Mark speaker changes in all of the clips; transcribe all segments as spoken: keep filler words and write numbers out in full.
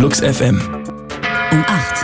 Speaker 1: Flux F M.
Speaker 2: Um acht.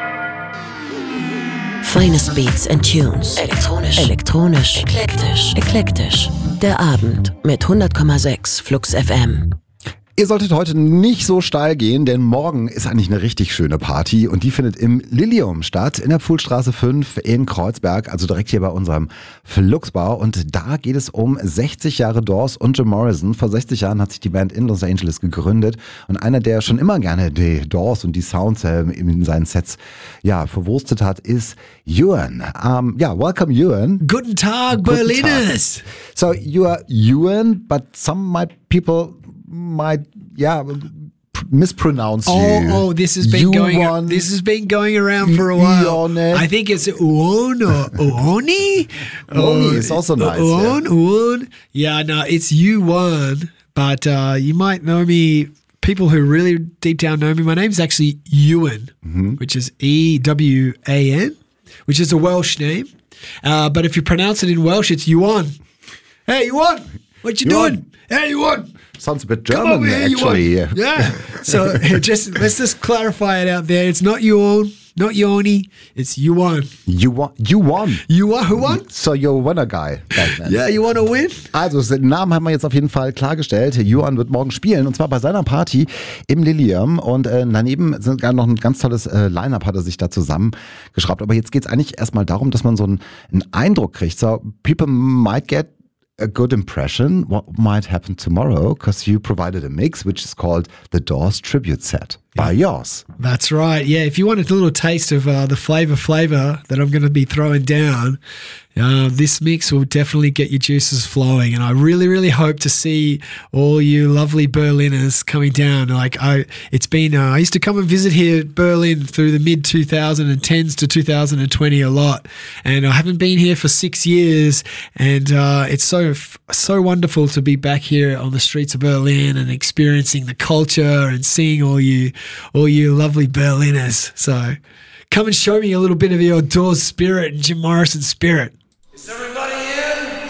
Speaker 2: Finest Beats and Tunes. Elektronisch. Elektronisch. Eklektisch. Eklektisch. Der Abend mit hundert Komma sechs Flux F M.
Speaker 3: Ihr solltet heute nicht so steil gehen, denn morgen ist eigentlich eine richtig schöne Party und die findet im Lilium statt, in der Pfuhlstraße fünf in Kreuzberg, also direkt hier bei unserem Fluxbau. Und da geht es um sechzig Jahre Doors und Jim Morrison. Vor sechzig Jahren hat sich die Band in Los Angeles gegründet und einer, der schon immer gerne die Doors und die Sounds in seinen Sets ja, verwurstet hat, ist Ewan. Um, ja, welcome Ewan.
Speaker 4: Guten Tag, Berliners.
Speaker 3: So you are Ewan, but some might people might yeah mispronounce
Speaker 4: oh,
Speaker 3: you.
Speaker 4: Oh, this has been
Speaker 3: you
Speaker 4: going.
Speaker 3: won,
Speaker 4: this has been going around for a while.
Speaker 3: Uone.
Speaker 4: I think it's Uon or Uoni.
Speaker 3: Uoni is also nice.
Speaker 4: Uon,
Speaker 3: yeah.
Speaker 4: Uon. Yeah, no, it's you won. But uh, you might know me. People who really deep down know me. My name's actually Ewan, mm-hmm. which is E W A N, which is a Welsh name. Uh, but if you pronounce it in Welsh, it's Ewan. Hey, Ewan, what you
Speaker 3: Ewan.
Speaker 4: doing? Hey, Ewan.
Speaker 3: Sounds a bit German,
Speaker 4: here,
Speaker 3: actually.
Speaker 4: Yeah. yeah. So just let's just clarify it out there. It's not Ewan, not Yoni. It's Ewan.
Speaker 3: You won. You won.
Speaker 4: You won. Who won?
Speaker 3: So you're a winner guy.
Speaker 4: Yeah, you want to win?
Speaker 3: Also den Namen haben wir jetzt auf jeden Fall klargestellt. Ewan wird morgen spielen und zwar bei seiner Party im Lilium und äh, daneben sind gar noch ein ganz tolles äh, Line-Up hat er sich da zusammengeschraubt. Aber jetzt geht es eigentlich erstmal darum, dass man so einen, einen Eindruck kriegt. So people might get a good impression what might happen tomorrow because you provided a mix which is called the Doors Tribute Set by yours.
Speaker 4: That's right. Yeah, if you want a little taste of uh, the flavor flavor that I'm going to be throwing down, uh, this mix will definitely get your juices flowing. And I really, really hope to see all you lovely Berliners coming down. Like I, it's been. Uh, I used to come and visit here at Berlin through the mid twenty tens to two thousand twenty a lot, and I haven't been here for six years. And uh, it's so so wonderful to be back here on the streets of Berlin and experiencing the culture and seeing all you. all you lovely Berliners. So come and show me a little bit of your Doors spirit and Jim Morrison spirit.
Speaker 5: Is everybody in?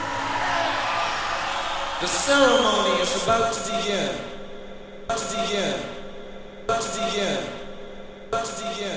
Speaker 5: The ceremony is about to begin. About to begin. About to begin. About to begin.